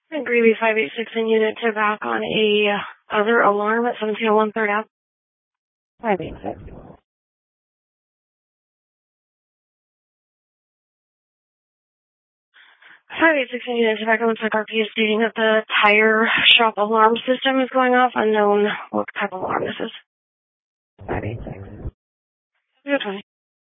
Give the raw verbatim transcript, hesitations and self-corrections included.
Greeley five eight six in unit to back on a uh, other alarm at seventeen oh one third Ave. five eight six. five eight six in unit to back on the R P is stating that the tire shop alarm system is going off. Unknown what type of alarm this is. five eight six. Good twenty.